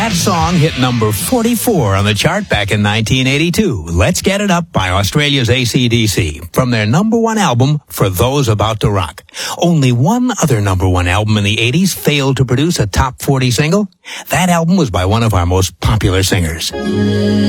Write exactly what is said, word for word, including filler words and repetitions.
That song hit number forty-four on the chart back in nineteen eighty-two. Let's Get It Up by Australia's A C D C from their number one album, For Those About to Rock. Only one other number one album in the eighties failed to produce a top forty single. That album was by one of our most popular singers.